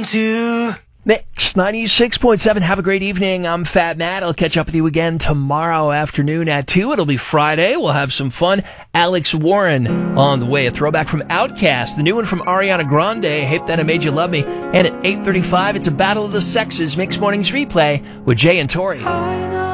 to Mix 96.7. Have a great evening. I'm Fat Matt. I'll catch up with you again tomorrow afternoon at 2. It'll be Friday. We'll have some fun. Alex Warren on the way. A throwback from Outkast. The new one from Ariana Grande, Hate That I Made You Love Me. And at 8:35, it's a Battle of the Sexes. Mix Mornings replay with Jay and Tori.